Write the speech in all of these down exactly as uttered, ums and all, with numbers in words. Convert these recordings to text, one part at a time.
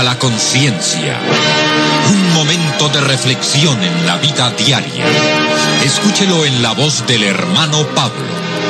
La conciencia. Un momento de reflexión en la vida diaria. Escúchelo en la voz del hermano Pablo.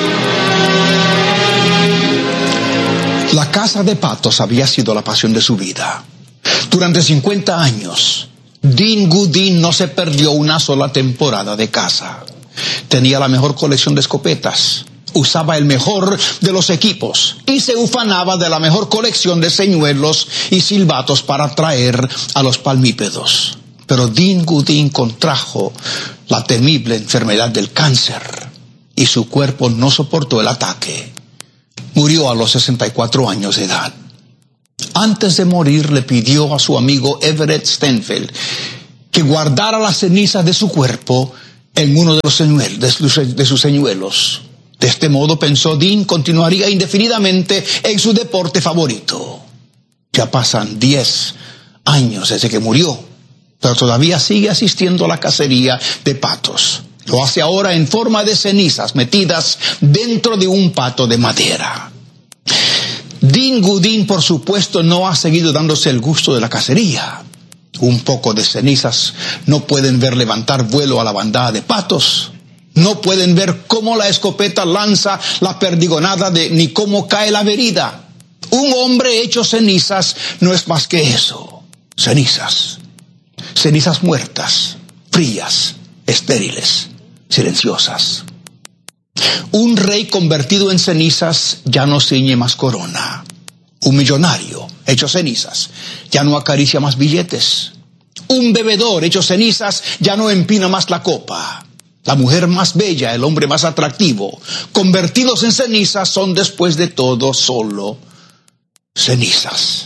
La caza de patos había sido la pasión de su vida. Durante cincuenta años, Dean Goodin no se perdió una sola temporada de caza. Tenía la mejor colección de escopetas. Usaba el mejor de los equipos y se ufanaba de la mejor colección de señuelos y silbatos para atraer a los palmípedos. Pero Dean Goodin contrajo la temible enfermedad del cáncer y su cuerpo no soportó el ataque. Murió a los sesenta y cuatro años de edad. Antes de morir le pidió a su amigo Everett Stenfeld que guardara las cenizas de su cuerpo en uno de, los señuelos, de, sus, de sus señuelos. De este modo, pensó, Dean continuaría indefinidamente en su deporte favorito. Ya pasan diez años desde que murió, pero todavía sigue asistiendo a la cacería de patos. Lo hace ahora en forma de cenizas metidas dentro de un pato de madera. Dean Goodin, por supuesto, no ha seguido dándose el gusto de la cacería. Un poco de cenizas no pueden ver levantar vuelo a la bandada de patos. No pueden ver cómo la escopeta lanza la perdigonada de, ni cómo cae la verida. Un hombre hecho cenizas no es más que eso. Cenizas. Cenizas muertas, frías, estériles, silenciosas. Un rey convertido en cenizas ya no ciñe más corona. Un millonario hecho cenizas ya no acaricia más billetes. Un bebedor hecho cenizas ya no empina más la copa. La mujer más bella, el hombre más atractivo, convertidos en cenizas, son después de todo solo cenizas.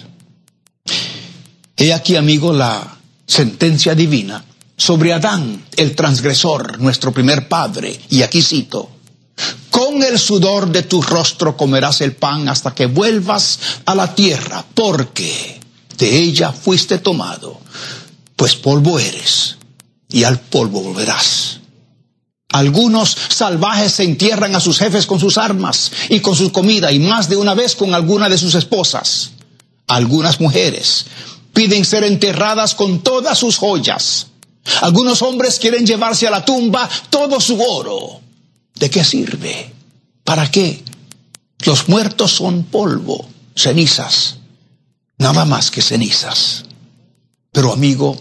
He aquí, amigo, la sentencia divina sobre Adán, el transgresor, nuestro primer padre. Y aquí cito: con el sudor de tu rostro comerás el pan hasta que vuelvas a la tierra, porque de ella fuiste tomado, pues polvo eres, y al polvo volverás. Algunos salvajes se entierran a sus jefes con sus armas y con su comida, y más de una vez con alguna de sus esposas. Algunas mujeres piden ser enterradas con todas sus joyas. Algunos hombres quieren llevarse a la tumba todo su oro. ¿De qué sirve? ¿Para qué? Los muertos son polvo, cenizas, nada más que cenizas. Pero, amigo,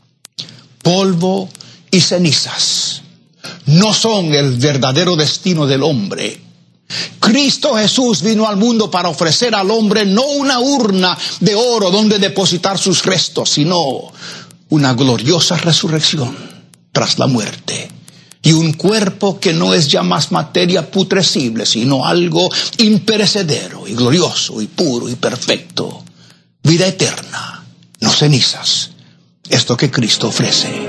polvo y cenizas no son el verdadero destino del hombre. Cristo Jesús vino al mundo para ofrecer al hombre no una urna de oro donde depositar sus restos, sino una gloriosa resurrección tras la muerte. Y un cuerpo que no es ya más materia putrescible, sino algo imperecedero y glorioso y puro y perfecto. Vida eterna, no cenizas. Esto que Cristo ofrece.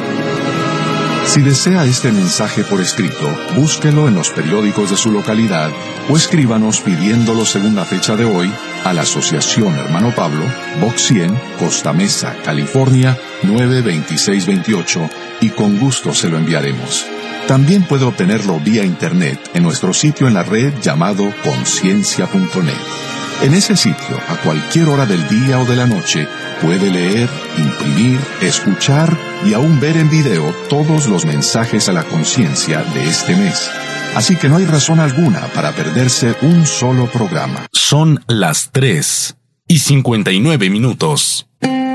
Si desea este mensaje por escrito, búsquelo en los periódicos de su localidad o escríbanos pidiéndolo según la fecha de hoy a la Asociación Hermano Pablo, Box cien, Costa Mesa, California, nueve veintiséis veintiocho, y con gusto se lo enviaremos. También puede obtenerlo vía internet en nuestro sitio en la red llamado conciencia punto net. En ese sitio, a cualquier hora del día o de la noche, puede leer, imprimir, escuchar y aún ver en video todos los mensajes a la conciencia de este mes. Así que no hay razón alguna para perderse un solo programa. Son las tres y cincuenta y nueve minutos.